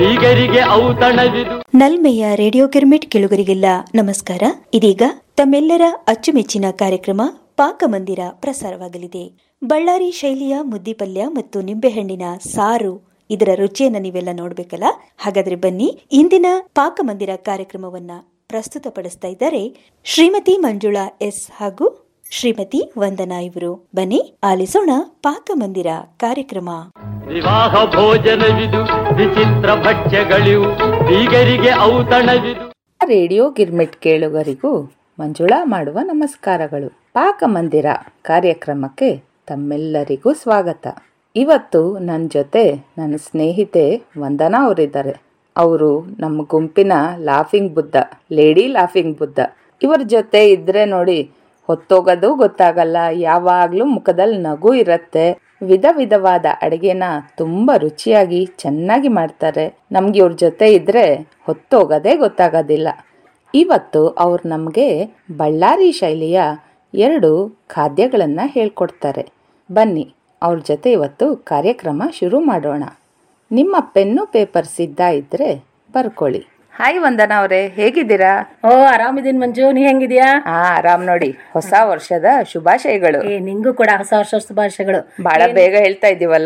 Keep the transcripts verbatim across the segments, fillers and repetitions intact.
ಬೀಗರಿಗೆ ಔತಣವಿದು. ನಲ್ಮೆಯ radio girmit ಕೇಳುಗರಿಗೆಲ್ಲ ನಮಸ್ಕಾರ. ಇದೀಗ ತಮ್ಮೆಲ್ಲರ ಅಚ್ಚುಮೆಚ್ಚಿನ ಕಾರ್ಯಕ್ರಮ ಪಾಕಮಂದಿರ ಪ್ರಸಾರವಾಗಲಿದೆ. ಬಳ್ಳಾರಿ ಶೈಲಿಯ ಮುದ್ದಿಪಲ್ಯ ಮತ್ತು ನಿಂಬೆಹಣ್ಣಿನ ಸಾರು, ಇದರ ರುಚಿಯನ್ನು ನೀವೆಲ್ಲ ನೋಡ್ಬೇಕಲ್ಲ. ಹಾಗಾದ್ರೆ ಬನ್ನಿ, ಇಂದಿನ ಪಾಕಮಂದಿರ ಕಾರ್ಯಕ್ರಮವನ್ನ ಪ್ರಸ್ತುತಪಡಿಸ್ತಾ ಇದ್ದಾರೆ ಶ್ರೀಮತಿ ಮಂಜುಳಾ ಎಸ್ ಹಾಗೂ ಶ್ರೀಮತಿ ವಂದನಾ ಇವರು. ಬನ್ನಿ ಆಲಿಸೋಣ ಪಾಕಮಂದಿರ ಕಾರ್ಯಕ್ರಮ. ವಿವಾಹ ಭೋಜನವಿದು, ವಿಚಿತ್ರ ಭಕ್ಷ್ಯಗಳಿವು, ಬೀಗರಿಗೆ ಔತಣವಿದು. ರೇಡಿಯೋ ಗಿರ್ಮಿಟ್ ಕೇಳುಗರಿಗೂ ಮಂಜುಳಾ ಮಾಡುವ ನಮಸ್ಕಾರಗಳು. ಪಾಕಮಂದಿರ ಕಾರ್ಯಕ್ರಮಕ್ಕೆ ತಮ್ಮೆಲ್ಲರಿಗೂ ಸ್ವಾಗತ. ಇವತ್ತು ನನ್ನ ಜೊತೆ ನನ್ನ ಸ್ನೇಹಿತೆ ವಂದನಾ ಅವರಿದ್ದಾರೆ. ಅವರು ನಮ್ಮ ಗುಂಪಿನ laughing Buddha, lady laughing Buddha. ಇವರ ಜೊತೆ ಇದ್ರೆ ನೋಡಿ ಹೊತ್ತೋಗೋದು ಗೊತ್ತಾಗಲ್ಲ, ಯಾವಾಗ್ಲೂ ಮುಖದಲ್ಲಿ ನಗು ಇರತ್ತೆ. ವಿಧ ವಿಧವಾದ ಅಡಿಗೆನ ತುಂಬಾ ರುಚಿಯಾಗಿ ಚೆನ್ನಾಗಿ ಮಾಡ್ತಾರೆ. ನಮ್ಗೆ ಇವ್ರ ಜೊತೆ ಇದ್ರೆ ಹೊತ್ತೋಗೋದೇ ಗೊತ್ತಾಗೋದಿಲ್ಲ. ಇವತ್ತು ಅವ್ರು ನಮಗೆ ಬಳ್ಳಾರಿ ಶೈಲಿಯ ಎರಡು ಖಾದ್ಯಗಳನ್ನ ಹೇಳ್ಕೊಡ್ತಾರೆ. ಬನ್ನಿ ಅವ್ರ ಜೊತೆ ಇವತ್ತು ಕಾರ್ಯಕ್ರಮ ಶುರು ಮಾಡೋಣ. ನಿಮ್ಮ ಪೆನ್ನು ಪೇಪರ್ ಸಿದ್ಧ ಇದ್ರೆ ಬರ್ಕೊಳ್ಳಿ. ಹಾಯ್ ವಂದನಾ ಅವರೇ, ಹೇಗಿದ್ದೀರಾ? ಓ ಆರಾಮಿದೀನಿ ಮಂಜು, ನೀ ಹೆಂಗಿದ್ಯಾ? ಹಾ ಆರಾಮ್ ನೋಡಿ. ಹೊಸ ವರ್ಷದ ಶುಭಾಶಯಗಳು. ಏ ನಿಂಗೂ ಕೂಡ ಹೊಸ ವರ್ಷ ಶುಭಾಶಯಗಳು. ಬಹಳ ಬೇಗ ಹೇಳ್ತಾ ಇದೀವಲ್ಲ.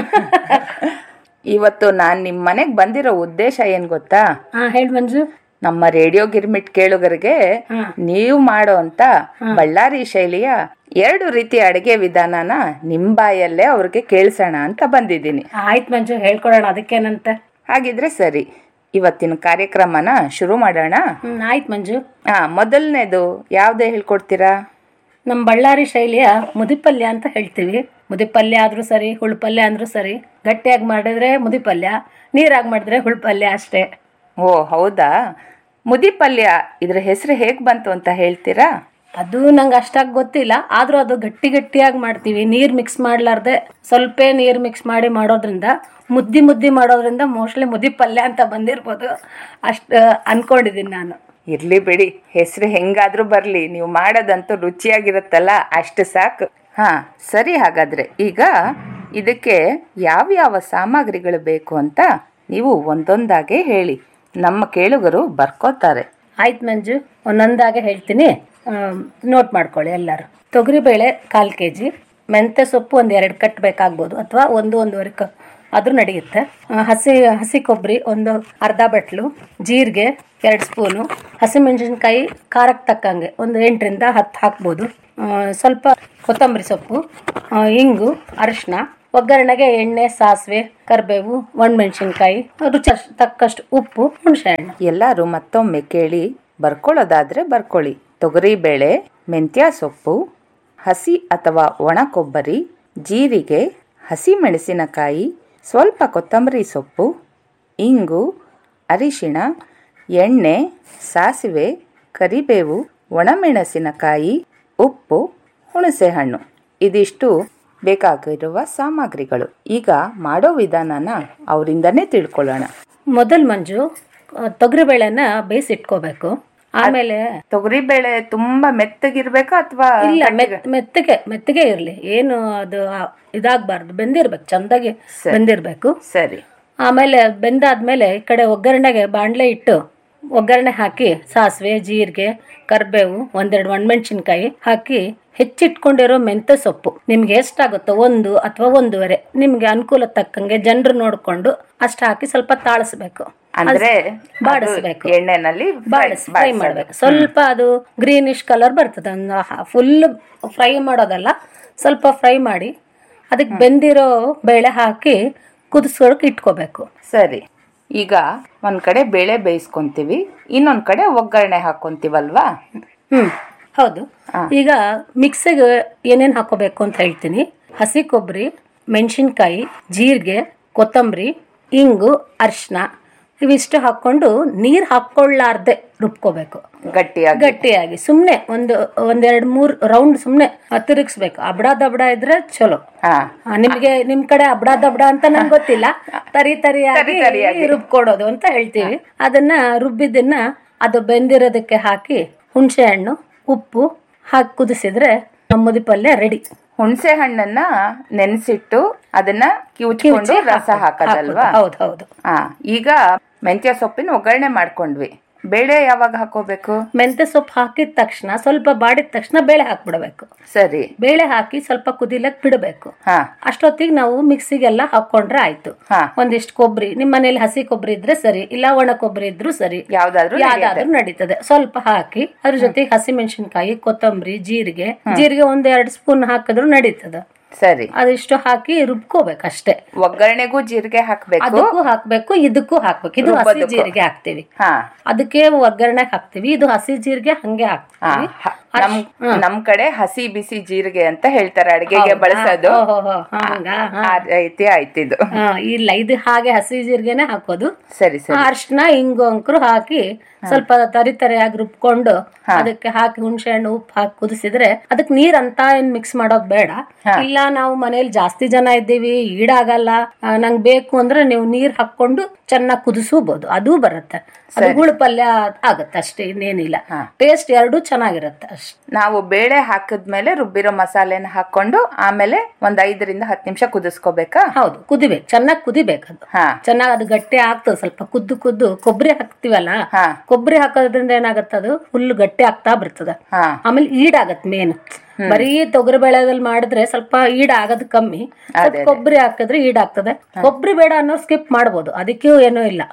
ಇವತ್ತು ನಾನ್ ನಿಮ್ ಮನೆಗ್ ಬಂದಿರೋ ಉದ್ದೇಶ ಏನ್ ಗೊತ್ತಾ? ಹಾ ಹೇಳಿ ಮಂಜು. ನಮ್ಮ ರೇಡಿಯೋ ಗಿರ್ಮಿಟ್ ಕೇಳುಗರಿಗೆ ನೀವು ಮಾಡೋ ಅಂತ ಬಳ್ಳಾರಿ ಶೈಲಿಯ ಎರಡು ರೀತಿ ಅಡಿಗೆ ವಿಧಾನನ ನಿಮ್ ಬಾಯಲ್ಲೇ ಅವ್ರಿಗೆ ಕೇಳಿಸೋಣ ಅಂತ ಬಂದಿದ್ದೀನಿ. ಆಯ್ತು ಮಂಜು, ಹೇಳ್ಕೊಡೋಣ, ಅದಕ್ಕೇನಂತ. ಹಾಗಿದ್ರೆ ಸರಿ, ಇವತ್ತಿನ ಕಾರ್ಯಕ್ರಮನ ಶುರು ಮಾಡೋಣ. ಹ್ಮ್ ಆಯ್ತು ಮಂಜು. ಹಾ ಮೊದಲನೇದು ಯಾವ್ದೇ ಹೇಳ್ಕೊಡ್ತೀರಾ? ನಮ್ಮ ಬಳ್ಳಾರಿ ಶೈಲಿಯ ಮುದಿಪಲ್ಯ ಅಂತ ಹೇಳ್ತೀವಿ. ಮುದಿಪಲ್ಯ ಆದ್ರೂ ಸರಿ, ಹುಳ್ಪಲ್ಯ ಅಂದ್ರೂ ಸರಿ. ಗಟ್ಟಿಯಾಗಿ ಮಾಡಿದ್ರೆ ಮುದಿಪಲ್ಯ, ನೀರಾಗಿ ಮಾಡಿದ್ರೆ ಹುಳ್ಪಲ್ಯ ಅಷ್ಟೇ. ಓ ಹೌದಾ? ಮುದಿಪಲ್ಯ ಇದ್ರ ಹೆಸರು ಹೇಗ್ ಬಂತು ಅಂತ ಹೇಳ್ತೀರಾ? ಅದು ನಂಗೆ ಅಷ್ಟಾಗಿ ಗೊತ್ತಿಲ್ಲ, ಆದ್ರೂ ಅದು ಗಟ್ಟಿ ಗಟ್ಟಿಯಾಗಿ ಮಾಡ್ತೀವಿ. ನೀರ್ ಮಿಕ್ಸ್ ಮಾಡ್ಲಾರ್ದೆ ಸ್ವಲ್ಪ ನೀರ್ ಮಿಕ್ಸ್ ಮಾಡಿ ಮಾಡೋದ್ರಿಂದ, ಮುದ್ದಿ ಮುದ್ದಿ ಮಾಡೋದ್ರಿಂದ ಮೋಸ್ಟ್ಲಿ ಮುದಿಪಲ್ಯ ಅಂತ ಬಂದಿರ್ಬೋದು, ಅಷ್ಟು ಅನ್ಕೊಂಡಿದ್ದೀನಿ ನಾನು. ಇರ್ಲಿ ಬಿಡಿ, ಹೆಸರು ಹೆಂಗಾದ್ರೂ ಬರ್ಲಿ, ನೀವು ಮಾಡೋದಂತೂ ರುಚಿಯಾಗಿರುತ್ತಲ್ಲ, ಅಷ್ಟು ಸಾಕು. ಹಾ ಸರಿ, ಹಾಗಾದ್ರೆ ಈಗ ಇದಕ್ಕೆ ಯಾವ್ಯಾವ ಸಾಮಗ್ರಿಗಳು ಬೇಕು ಅಂತ ನೀವು ಒಂದೊಂದಾಗೆ ಹೇಳಿ, ನಮ್ಮ ಕೇಳುಗರು ಬರ್ಕೋತಾರೆ. ಆಯ್ತು ಮಂಜು, ಒಂದೊಂದಾಗೆ ಹೇಳ್ತೀನಿ, ನೋಟ್ ಮಾಡ್ಕೊಳ್ಳಿ ಎಲ್ಲರೂ. ತೊಗರಿಬೇಳೆ ಕಾಲು ಕೆ ಜಿ, ಮೆಂತ್ಯ ಸೊಪ್ಪು ಒಂದು ಎರಡು ಕಟ್ ಬೇಕಾಗ್ಬೋದು, ಅಥವಾ ಒಂದು ಒಂದೂವರೆ ಕ ಆದ್ರೂ ನಡೆಯುತ್ತೆ. ಹಸಿ ಹಸಿ ಕೊಬ್ಬರಿ ಒಂದು ಅರ್ಧ ಬಟ್ಲು, ಜೀರಿಗೆ ಎರಡು ಸ್ಪೂನು, ಹಸಿಮೆಣಸಿನ್ಕಾಯಿ ಖಾರಕ್ಕೆ ತಕ್ಕಂಗೆ ಒಂದು ಎಂಟರಿಂದ ಹತ್ತು ಹಾಕ್ಬೋದು, ಸ್ವಲ್ಪ ಕೊತ್ತಂಬರಿ ಸೊಪ್ಪು, ಇಂಗು, ಅರಿಶಿನ, ಒಗ್ಗರಣೆಗೆ ಎಣ್ಣೆ, ಸಾಸಿವೆ, ಕರಿಬೇವು, ಒಣಮೆಣಸಿನ್ಕಾಯಿ, ರುಚಿ ತಕ್ಕಷ್ಟು ಉಪ್ಪು, ಹುಣಸೆಹಣ್ಣು. ಎಲ್ಲರೂ ಮತ್ತೊಮ್ಮೆ ಕೇಳಿ, ಬರ್ಕೊಳ್ಳೋದಾದ್ರೆ ಬರ್ಕೊಳ್ಳಿ. ತೊಗರಿಬೇಳೆ, ಮೆಂತ್ಯ ಸೊಪ್ಪು, ಹಸಿ ಅಥವಾ ಒಣ ಕೊಬ್ಬರಿ, ಜೀರಿಗೆ, ಹಸಿ ಮೆಣಸಿನಕಾಯಿ, ಸ್ವಲ್ಪ ಕೊತ್ತಂಬರಿ ಸೊಪ್ಪು, ಇಂಗು, ಅರಿಶಿಣ, ಎಣ್ಣೆ, ಸಾಸಿವೆ, ಕರಿಬೇವು, ಒಣಮೆಣಸಿನಕಾಯಿ, ಉಪ್ಪು, ಹುಣಸೆಹಣ್ಣು. ಇದಿಷ್ಟು ಬೇಕಾಗಿರುವ ಸಾಮಗ್ರಿಗಳು. ಈಗ ಮಾಡೋ ವಿಧಾನನ ಅವರಿಂದನೇ ತಿಳ್ಕೊಳ್ಳೋಣ. ಮೊದಲು ಮಂಜು, ತೊಗರಿಬೇಳೆನ ಬೇಯಿಸಿಟ್ಕೋಬೇಕು. ಆಮೇಲೆ ತೊಗರಿಬೇಳೆ ತುಂಬಾ ಮೆತ್ತಗಿರ್ಬೇಕಾ ಅಥವಾ ಇಲ್ಲ, ಮೆತ್ತಗೆ ಮೆತ್ತಗೆ ಇರ್ಲಿ, ಏನು ಅದು ಇದಾಗಬಾರ್ದು, ಬೆಂದಿರ್ಬೇಕು, ಚಂದಾಗಿ ಬೆಂದಿರ್ಬೇಕು. ಸರಿ. ಆಮೇಲೆ ಬೆಂದಾದ್ಮೇಲೆ ಈ ಕಡೆ ಒಗ್ಗರಣೆಗೆ ಬಾಣಲೆ ಇಟ್ಟು ಒಗ್ಗರಣೆ ಹಾಕಿ ಸಾಸಿವೆ, ಜೀರಿಗೆ, ಕರಿಬೇವು, ಒಂದೆರಡು ಒಣಮೆಣಸಿನ್ಕಾಯಿ ಹಾಕಿ ಹೆಚ್ಚಿಟ್ಕೊಂಡಿರೋ ಮೆಂತ್ಯ ಸೊಪ್ಪು ನಿಮ್ಗೆ ಎಷ್ಟಾಗುತ್ತೋ ಒಂದು ಅಥವಾ ಒಂದೂವರೆ, ನಿಮ್ಗೆ ಅನುಕೂಲ ತಕ್ಕಂಗೆ ಜನರು ನೋಡ್ಕೊಂಡು ಅಷ್ಟು ಹಾಕಿ ಸ್ವಲ್ಪ ತಾಳಿಸ್ಬೇಕು, ಅಂದ್ರೆ ಬಾಡಿಸ್ಬೇಕು, ಎಣ್ಣೆನಲ್ಲಿ ಬಾಡಿಸ್ ಫ್ರೈ ಮಾಡ್ಬೇಕು. ಸ್ವಲ್ಪ ಅದು ಗ್ರೀನಿಶ್ ಕಲರ್ ಬರ್ತದೆ, ಫುಲ್ ಫ್ರೈ ಮಾಡೋದಲ್ಲ, ಸ್ವಲ್ಪ ಫ್ರೈ ಮಾಡಿ ಅದಕ್ಕೆ ಬೆಂದಿರೋ ಬೇಳೆ ಹಾಕಿ ಕುದಿಸ್ಕೊಳಕ್ ಇಟ್ಕೋಬೇಕು. ಸರಿ, ಈಗ ಒಂದ್ ಕಡೆ ಬೇಳೆ ಬೇಯಿಸ್ಕೊಂತೀವಿ, ಇನ್ನೊಂದ್ ಕಡೆ ಒಗ್ಗರಣೆ ಹಾಕೊಂತೀವಲ್ವಾ? ಹ್ಮ್ ಹೌದು. ಈಗ ಮಿಕ್ಸಿಗೆ ಏನೇನು ಹಾಕೋಬೇಕು ಅಂತ ಹೇಳ್ತೀನಿ. ಹಸಿ ಕೊಬ್ಬರಿ, ಮೆಣಸಿನ್ಕಾಯಿ, ಜೀರಿಗೆ, ಕೊತ್ತಂಬರಿ, ಇಂಗು, ಅರಿಶಿನ ಇವಿಷ್ಟು ಹಾಕೊಂಡು ನೀರು ಹಾಕೊಳ್ಳಾರ್ದೆ ರುಬ್ಕೋಬೇಕು ಗಟ್ಟಿಯಾಗಿ ಗಟ್ಟಿಯಾಗಿ ಸುಮ್ಮನೆ ಒಂದು ಒಂದೆರಡು ಮೂರು ರೌಂಡ್ ಸುಮ್ಮನೆ ತಿರುಗಿಸ್ಬೇಕು. ಅಬಡ ದಬಡ ಇದ್ರೆ ಚಲೋ. ನಿಮ್ಗೆ ನಿಮ್ ಕಡೆ ಅಬಡ ದಬಡ ಅಂತ ನಂಗೆ ಗೊತ್ತಿಲ್ಲ, ತರಿ ತರಿಯಾಗಿ ರುಬ್ಕೊಡೋದು ಅಂತ ಹೇಳ್ತೀವಿ. ಅದನ್ನ ರುಬ್ಬಿದ್ದನ್ನ ಅದು ಬೆಂದಿರೋದಕ್ಕೆ ಹಾಕಿ ಹುಣಸೆ ಹಣ್ಣು, ಉಪ್ಪು ಹಾಕಿ ಕುದಿಸಿದ್ರೆ ಮುದಿ ಪಲ್ಯ ರೆಡಿ. ಹುಣಸೆ ಹಣ್ಣನ್ನ ನೆನೆಸಿಟ್ಟು ಅದನ್ನ ಕಿವುಚ್ಕೊಂಡು ರಸ ಹಾಕೋದಲ್ವಾ? ಹೌದು ಹೌದು. ಹಾ, ಈಗ ಮೆಂತ್ಯ ಸೊಪ್ಪಿನ ಒಗ್ಗರಣೆ ಮಾಡ್ಕೊಂಡ್ವಿ. ಬೇಳೆ ಯಾವಾಗ ಹಾಕೋಬೇಕು? ಮೆಂತ್ಯ ಸೊಪ್ಪು ಹಾಕಿದ ತಕ್ಷಣ ಸ್ವಲ್ಪ ಬಾಡಿದ ತಕ್ಷಣ ಬೇಳೆ ಹಾಕ್ಬಿಡ್ಬೇಕು. ಸರಿ. ಬೇಳೆ ಹಾಕಿ ಸ್ವಲ್ಪ ಕುದಿಲಕ್ ಬಿಡಬೇಕು. ಹಾ, ಅಷ್ಟೊತ್ತಿಗೆ ನಾವು ಮಿಕ್ಸಿಗೆಲ್ಲ ಹಾಕೊಂಡ್ರೆ ಆಯ್ತು. ಹಾ, ಒಂದಿಷ್ಟು ಕೊಬ್ಬರಿ, ನಿಮ್ ಮನೇಲಿ ಹಸಿ ಕೊಬ್ಬರಿ ಇದ್ರೆ ಸರಿ, ಇಲ್ಲ ಒಣ ಕೊಬ್ಬರಿ ಇದ್ರು ಸರಿ, ಯಾವ್ದಾದ್ರು ಯಾವ್ದಾದ್ರು ನಡೀತದೆ. ಸ್ವಲ್ಪ ಹಾಕಿ ಅದ್ರ ಜೊತೆಗೆ ಹಸಿ ಮೆಣಸಿನ್ಕಾಯಿ, ಕೊತ್ತಂಬರಿ, ಜೀರಿಗೆ ಜೀರಿಗೆ ಒಂದ್ ಎರಡು ಸ್ಪೂನ್ ಹಾಕಿದ್ರು ನಡೀತದೆ. ಸರಿ. ಅದಿಷ್ಟು ಹಾಕಿ ರುಬ್ಕೋಬೇಕು ಅಷ್ಟೇ. ಒಗ್ಗರಣೆಗೂ ಜೀರಿಗೆ ಹಾಕ್ಬೇಕು, ಅದಕ್ಕೂ ಹಾಕ್ಬೇಕು, ಇದಕ್ಕೂ ಹಾಕ್ಬೇಕು. ಇದು ಹಸಿ ಜೀರಿಗೆ ಹಾಕ್ತಿವಿ, ಅದಕ್ಕೆ ಒಗ್ಗರಣೆ ಹಾಕ್ತಿವಿ. ಇದು ಹಸಿ ಜೀರಿಗೆ ಹಂಗೆ ಹಾಕ್ತಿವಿ. ನಮ್ ಕಡೆ ಹಸಿ ಬಿಸಿ ಜೀರಿಗೆ ಅಂತ ಹೇಳ್ತಾರೆ ಅಡಿಗೆಗೆ ಬಳಸೋದು. ಐತಿ ಆಯ್ತಿದು. ಇಲ್ಲ, ಇದು ಹಾಗೆ ಹಸಿ ಜೀರಿಗೆನೆ ಹಾಕೋದು. ಸರಿ ಸರಿ. ಅರ್ಶಿನ, ಇಂಗು ಅಂಕರು ಹಾಕಿ ಸ್ವಲ್ಪ ತರಿ ತರಿಯಾಗಿ ರುಬ್ಕೊಂಡು ಅದಕ್ಕೆ ಹಾಕಿ ಹುಣಸೆ ಹಣ್ಣು ಉಪ್ಪು ಹಾಕಿ ಕುದಿಸಿದ್ರೆ ಅದಕ್ಕೆ ನೀರ್ ಅಂತ ಏನ್ ಮಿಕ್ಸ್ ಮಾಡೋದ್ ಬೇಡ. ಇಲ್ಲ ನಾವು ಮನೇಲಿ ಜಾಸ್ತಿ ಜನ ಇದ್ದೀವಿ, ಈಡಾಗಲ್ಲ, ನಂಗೆ ಬೇಕು ಅಂದ್ರೆ ನೀವು ನೀರ್ ಹಾಕೊಂಡು ಚೆನ್ನಾಗಿ ಕುದಿಸಬಹುದು, ಅದು ಬರುತ್ತೆ. ಅದು ಹುಳು ಪಲ್ಯ ಆಗತ್ತೆ ಅಷ್ಟೇ, ಇನ್ನೇನಿಲ್ಲ. ಟೇಸ್ಟ್ ಎರಡು ಚೆನ್ನಾಗಿರುತ್ತೆ ಅಷ್ಟೇ. ನಾವು ಬೇಳೆ ಹಾಕಿದ್ಮೇಲೆ ರುಬ್ಬಿರೋ ಮಸಾಲೆನ ಹಾಕೊಂಡು ಆಮೇಲೆ ಒಂದ್ ಐದರಿಂದ ಹತ್ತು ನಿಮಿಷ ಕುದಿಸ್ಕೋಬೇಕಾ? ಹೌದು, ಕುದಿಬೇಕು, ಚೆನ್ನಾಗಿ ಕುದಿಬೇಕು. ಅದು ಚೆನ್ನಾಗಿ ಅದು ಗಟ್ಟಿ ಆಗ್ತದೆ. ಸ್ವಲ್ಪ ಕುದ್ದು ಕುದ್ದು ಕೊಬ್ಬರಿ ಹಾಕ್ತಿವಲ್ಲ, ಕೊಬ್ಬರಿ ಹಾಕೋದ್ರಿಂದ ಏನಾಗತ್ತ, ಅದು ಫುಲ್ ಗಟ್ಟಿ ಆಗ್ತಾ ಬರ್ತದ. ಆಮೇಲೆ ಈಡಾಗತ್. ಮೇನ್ ಬರೀ ತೊಗರಿ ಬೇಳೆದಲ್ಲಿ ಮಾಡಿದ್ರೆ ಸ್ವಲ್ಪ ಈಡ್ ಆಗೋದು ಕಮ್ಮಿ. ಕೊಬ್ಬರಿ ಹಾಕಿದ್ರೆ ಈಡಾಗ್ತದೆ. ಕೊಬ್ಬರಿ ಬೇಡ ಅನ್ನೋ ಸ್ಕಿಪ್ ಮಾಡ್ಬೋದು, ಅದಕ್ಕೂ ಏನೂ ಇಲ್ಲ,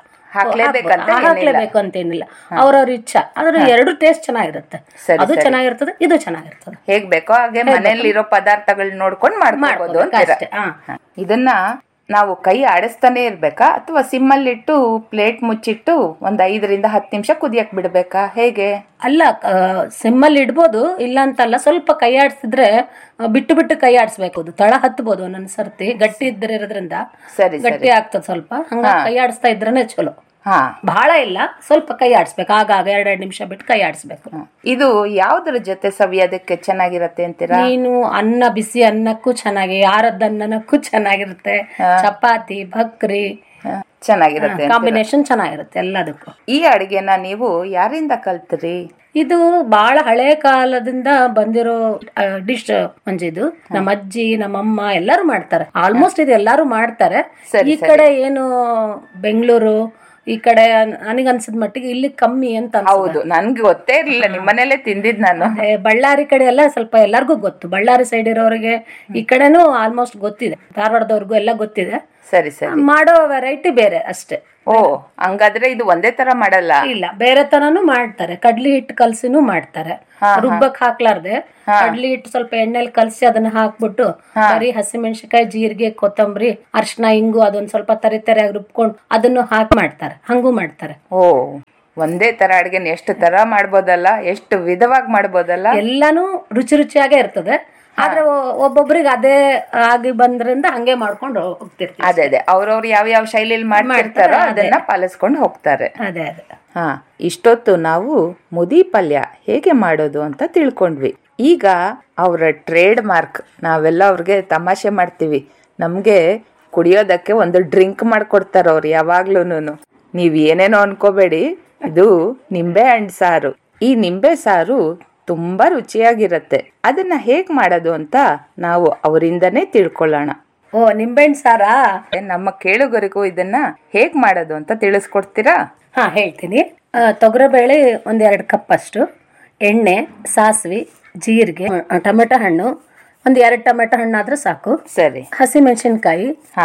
ಹಾಕ್ಲೇಬೇಕು ಅಂತೇನಿಲ್ಲ, ಅವ್ರವ್ರ ಇಚ್ಛಾ. ಆದ್ರೆ ಎರಡು ಟೇಸ್ಟ್ ಚೆನ್ನಾಗಿರುತ್ತೆ, ಅದು ಚೆನ್ನಾಗಿರ್ತದೆ, ಇದು ಚೆನ್ನಾಗಿರ್ತದೆ. ಹೇಗ್ ಬೇಕೋ ಹಾಗೆ ಮನೆಯಲ್ಲಿರೋ ಪದಾರ್ಥಗಳನ್ನ ನೋಡ್ಕೊಂಡು ಮಾಡ್ಕೊಬಹುದು ಅಷ್ಟೇ. ಇದನ್ನ ನಾವು ಕೈ ಆಡಿಸ್ತಾನೆ ಇರ್ಬೇಕಾ ಅಥವಾ ಸಿಮ್ಮಲ್ಲಿಟ್ಟು ಪ್ಲೇಟ್ ಮುಚ್ಚಿಟ್ಟು ಒಂದ್ ಐದರಿಂದ ಹತ್ತು ನಿಮಿಷ ಕುದಿಯಕ್ ಬಿಡ್ಬೇಕಾ, ಹೇಗೆ? ಅಲ್ಲ, ಸಿಮ್ಮಲ್ಲಿ ಇಡ್ಬೋದು, ಇಲ್ಲ ಅಂತಲ್ಲ. ಸ್ವಲ್ಪ ಕೈ ಆಡಿಸಿದ್ರೆ ಬಿಟ್ಟು ಬಿಟ್ಟು ಕೈ ಆಡಿಸ್ಬೇಕು, ಅದು ತಳ ಹತ್ಬೋದು ಒಂದೊಂದ್ ಸರ್ತಿ. ಗಟ್ಟಿ ಇದ್ರೆ ಇರೋದ್ರಿಂದ ಗಟ್ಟಿ ಆಗ್ತದೆ ಸ್ವಲ್ಪ, ಹಂಗ ಕೈ ಆಡಿಸ್ತಾ ಇದ್ರೇನೆ ಚಲೋ. ಬಹಳ ಇಲ್ಲ, ಸ್ವಲ್ಪ ಕೈ ಆಡಿಸ್ಬೇಕು, ಆಗಾಗ ಎರಡೆರಡು ನಿಮಿಷ ಬಿಟ್ಟು ಕೈ ಆಡಿಸ್ಬೇಕು. ಇದು ಯಾವ್ದ್ರ ಜೊತೆ ಸವಿಯೋದಕ್ಕೆ ಚೆನ್ನಾಗಿರತ್ತೆ ಅಂತೀರಾ? ನೀನು ಅನ್ನ, ಬಿಸಿ ಅನ್ನಕ್ಕೂ ಚೆನ್ನಾಗಿ, ಯಾರದ್ದು ಅನ್ನಕ್ಕೂ ಚೆನ್ನಾಗಿರುತ್ತೆ. ಚಪಾತಿ, ಭಕ್ರಿ ಚೆನ್ನಾಗಿರುತ್ತೆ, ಕಾಂಬಿನೇಷನ್ ಚೆನ್ನಾಗಿರುತ್ತೆ ಎಲ್ಲದಕ್ಕೂ. ಈ ಅಡಿಗೆನ ನೀವು ಯಾರಿಂದ ಕಲ್ತ್ರಿ? ಇದು ಬಹಳ ಹಳೆ ಕಾಲದಿಂದ ಬಂದಿರೋ ಡಿಶ್ ಮಂಜಿದು. ನಮ್ಮ ಅಜ್ಜಿ, ನಮ್ಮಮ್ಮ ಎಲ್ಲಾರು ಮಾಡ್ತಾರೆ. ಆಲ್ಮೋಸ್ಟ್ ಇದು ಎಲ್ಲಾರು ಮಾಡ್ತಾರೆ. ಈ ಕಡೆ ಏನು ಬೆಂಗಳೂರು ಈ ಕಡೆ ನನಗನ್ಸಿದ ಮಟ್ಟಿಗೆ ಇಲ್ಲಿ ಕಮ್ಮಿ ಅಂತ. ಹೌದು, ನನ್ಗೆ ಗೊತ್ತೇ ಇರ್ಲಿಲ್ಲ, ನಿಮ್ಮನೇಲೆ ತಿಂದಿದ್ ನಾನು. ಬಳ್ಳಾರಿ ಕಡೆ ಎಲ್ಲ ಸ್ವಲ್ಪ ಎಲ್ಲರಿಗೂ ಗೊತ್ತು. ಬಳ್ಳಾರಿ ಸೈಡ್ ಇರೋರಿಗೆ ಈ ಕಡೆನೂ ಆಲ್ಮೋಸ್ಟ್ ಗೊತ್ತಿದೆ, ಧಾರವಾಡದವ್ರಿಗೂ ಎಲ್ಲ ಗೊತ್ತಿದೆ. ಸರಿ ಸರಿ. ಮಾಡೋ ವೆರೈಟಿ ಬೇರೆ ಅಷ್ಟೇ. ಓ, ಹಂಗಾದ್ರೆ ಇದು ಒಂದೇ ತರ ಮಾಡಲ್ಲ? ಇಲ್ಲ, ಬೇರೆ ತರನು ಮಾಡ್ತಾರೆ. ಕಡ್ಲಿ ಹಿಟ್ಟು ಕಲ್ಸಿನೂ ಮಾಡ್ತಾರೆ, ರುಬ್ಬಕ್ ಹಾಕ್ಲಾರ್ದೆ ಕಡ್ಲಿ ಹಿಟ್ಟು ಸ್ವಲ್ಪ ಎಣ್ಣೆಲಿ ಕಲ್ಸಿ ಅದನ್ನ ಹಾಕ್ಬಿಟ್ಟು ಬರೀ ಹಸಿಮೆಣಸಿನಕಾಯಿ, ಜೀರಿಗೆ, ಕೊತ್ತಂಬರಿ, ಅರ್ಶಿನ, ಇಂಗು ಅದೊಂದ್ ಸ್ವಲ್ಪ ತರಿ ತರಿಯಾಗಿ ರುಬ್ಕೊಂಡು ಅದನ್ನು ಹಾಕಿ ಮಾಡ್ತಾರೆ, ಹಂಗೂ ಮಾಡ್ತಾರೆ. ಓ, ಒಂದೇ ತರ ಅಡ್ಗೆನ ಎಷ್ಟು ತರ ಮಾಡ್ಬೋದಲ್ಲ, ಎಷ್ಟು ವಿಧವಾಗಿ ಮಾಡ್ಬೋದಲ್ಲ. ಎಲ್ಲಾನು ರುಚಿ ರುಚಿಯಾಗೇ ಇರ್ತದೆ. ಆದ್ರೆ ಒಬ್ಬೊಬ್ರಿಗೆ ಅದೇ ಆಗಿ ಬಂದ್ರಿಂದ ಹಂಗೆ ಮಾಡ್ಕೊಂಡು ಹೋಗ್ತಿರ್ತಾರೆ. ಅದೇ ಅದೇ ಅವ್ರವ್ರು ಯಾವ ಯಾವ ಶೈಲಿಯಲ್ಲಿ ಮಾಡ್ತಿರ್ತಾರೋ ಅದನ್ನ ಪಾಲಿಸ್ಕೊಂಡು ಹೋಗ್ತಾರೆ. ಅದೇ ಅದೇ. ಹಾ, ಇಷ್ಟೊತ್ತು ನಾವು ಮುದಿ ಪಲ್ಯ ಹೇಗೆ ಮಾಡೋದು ಅಂತ ತಿಳ್ಕೊಂಡ್ವಿ. ಈಗ ಅವರ ಟ್ರೇಡ್ ಮಾರ್ಕ್, ನಾವೆಲ್ಲ ಅವ್ರಿಗೆ ತಮಾಷೆ ಮಾಡ್ತೀವಿ, ನಮ್ಗೆ ಕುಡಿಯೋದಕ್ಕೆ ಒಂದು ಡ್ರಿಂಕ್ ಮಾಡ್ಕೊಡ್ತಾರ ಅವ್ರು ಯಾವಾಗ್ಲೂನು. ನೀವ್ ಏನೇನೋ ಅನ್ಕೋಬೇಡಿ, ಇದು ನಿಂಬೆ ಹಣ್ಣು ಸಾರು. ಈ ನಿಂಬೆ ಸಾರು ತುಂಬಾ ರುಚಿಯಾಗಿರತ್ತೆ. ಅದನ್ನ ಹೇಗ್ ಮಾಡೋದು ಅಂತ ನಾವು ಅವರಿಂದನೇ ತಿಳ್ಕೊಳ್ಳೋಣ. ಓ, ನಿಂಬೆಹಣ್ಣು ಸಾರಾ? ನಮ್ಮ ಕೇಳುಗರಿಗೂ ಇದನ್ನ ಹೇಗ್ ಮಾಡೋದು ಅಂತ ತಿಳಿಸ್ಕೊಡ್ತೀರಾ? ಹಾ, ಹೇಳ್ತೀನಿ. ತೊಗರಿಬೇಳೆ ಒಂದ್ ಎರಡು ಕಪ್ ಅಷ್ಟು, ಎಣ್ಣೆ, ಸಾಸಿವೆ, ಜೀರಿಗೆ, ಟೊಮೆಟೊ ಹಣ್ಣು ಒಂದ್ ಎರಡು ಟೊಮೆಟೊ ಹಣ್ಣು ಆದ್ರೆ ಸಾಕು. ಸರಿ. ಹಸಿ ಮೆಣಸಿನ್ಕಾಯಿ,